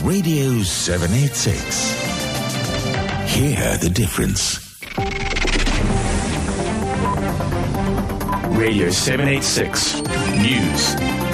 Radio 786. Hear the difference. Radio 786 News.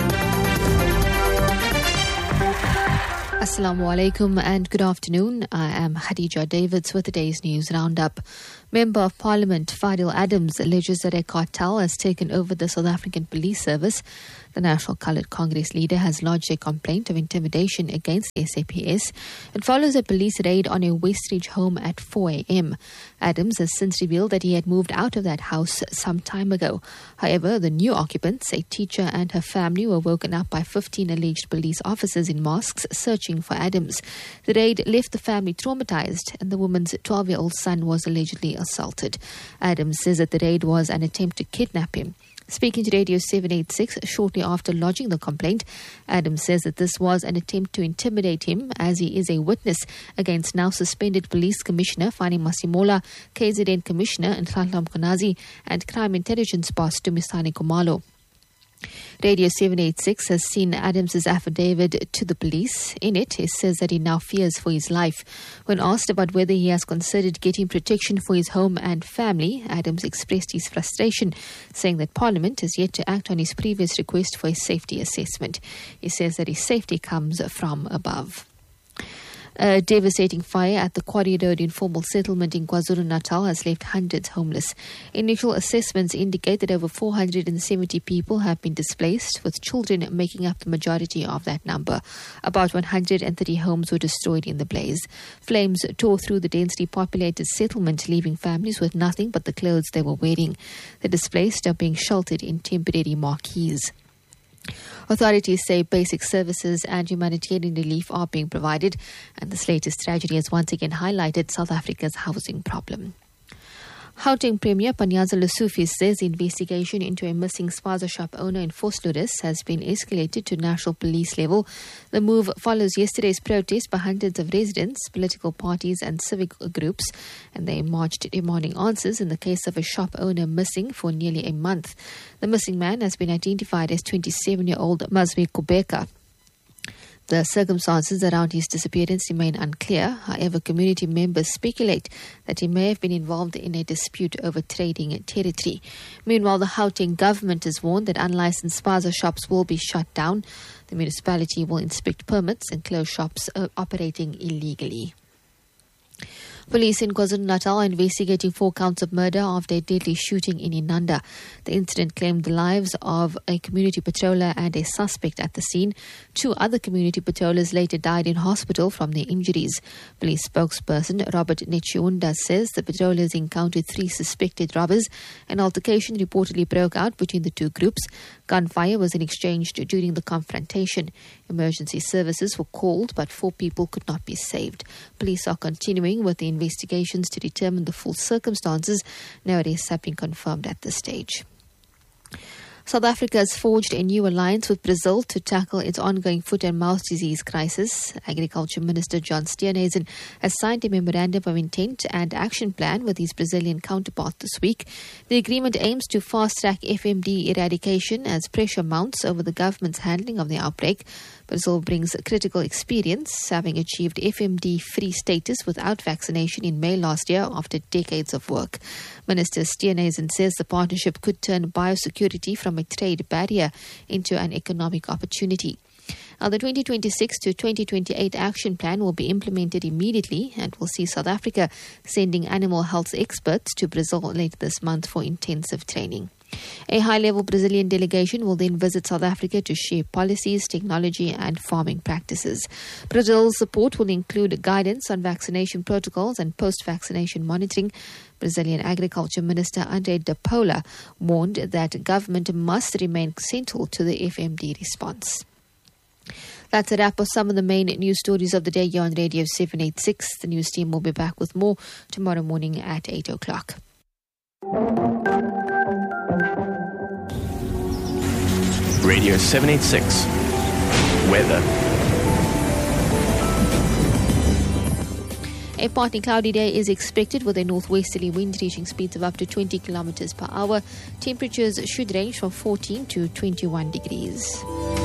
Assalamu alaikum and good afternoon. I am Khadija Davids with today's news roundup. Member of Parliament Fadil Adams alleges that a cartel has taken over the South African Police Service. The National Coloured Congress leader has lodged a complaint of intimidation against the SAPS. It follows a police raid on a Westridge home at 4 a.m. Adams has since revealed that he had moved out of that house some time ago. However, the new occupants, a teacher and her family, were woken up by 15 alleged police officers in masks searching for Adams. The raid left the family traumatized and the woman's 12-year-old son was allegedly assaulted. Adams says that the raid was an attempt to kidnap him. Speaking to Radio 786 shortly after lodging the complaint, Adams says that this was an attempt to intimidate him as he is a witness against now suspended Police Commissioner Fani Masimola, KZN Commissioner Nhlanhla Mkhwanazi and Crime Intelligence Boss Dumisani Khumalo. Radio 786 has seen Adams' affidavit to the police. In it, he says that he now fears for his life. When asked about whether he has considered getting protection for his home and family, Adams expressed his frustration, saying that Parliament has yet to act on his previous request for a safety assessment. He says that his safety comes from above. A devastating fire at the Quarry Road informal settlement in KwaZulu-Natal has left hundreds homeless. Initial assessments indicate that over 470 people have been displaced, with children making up the majority of that number. About 130 homes were destroyed in the blaze. Flames tore through the densely populated settlement, leaving families with nothing but the clothes they were wearing. The displaced are being sheltered in temporary marquees. Authorities say basic services and humanitarian relief are being provided, and this latest tragedy has once again highlighted South Africa's housing problem. Gauteng Premier Panyaza Lesufi says the investigation into a missing spaza shop owner in Vosloorus has been escalated to national police level. The move follows yesterday's protest by hundreds of residents, political parties and civic groups, and they marched demanding answers in the case of a shop owner missing for nearly a month. The missing man has been identified as 27-year-old Mazwi Kubeka. The circumstances around his disappearance remain unclear. However, community members speculate that he may have been involved in a dispute over trading territory. Meanwhile, the Gauteng government has warned that unlicensed spaza shops will be shut down. The municipality will inspect permits and close shops operating illegally. Police in KwaZulu-Natal are investigating 4 counts of murder after a deadly shooting in Inanda. The incident claimed the lives of a community patroller and a suspect at the scene. 2 other community patrollers later died in hospital from their injuries. Police spokesperson Robert Nechiunda says the patrollers encountered 3 suspected robbers. An altercation reportedly broke out between the 2 groups. Gunfire was exchanged during the confrontation. Emergency services were called, but 4 people could not be saved. Police are continuing with the investigations to determine the full circumstances. No arrests have been confirmed at this stage. South Africa has forged a new alliance with Brazil to tackle its ongoing foot and mouth disease crisis. Agriculture Minister John Steenhuisen has signed a memorandum of intent and action plan with his Brazilian counterpart this week. The agreement aims to fast-track FMD eradication as pressure mounts over the government's handling of the outbreak. Brazil brings critical experience, having achieved FMD-free status without vaccination in May last year after decades of work. Minister Steenhuisen says the partnership could turn biosecurity from a trade barrier into an economic opportunity. Now, the 2026 to 2028 action plan will be implemented immediately and will see South Africa sending animal health experts to Brazil later this month for intensive training. A high-level Brazilian delegation will then visit South Africa to share policies, technology and farming practices. Brazil's support will include guidance on vaccination protocols and post-vaccination monitoring. Brazilian Agriculture Minister André de Paula warned that government must remain central to the FMD response. That's a wrap of some of the main news stories of the day here on Radio 786. The news team will be back with more tomorrow morning at 8 o'clock. Radio 786. Weather. A partly cloudy day is expected with a northwesterly wind reaching speeds of up to 20 kilometers per hour. Temperatures should range from 14 to 21 degrees.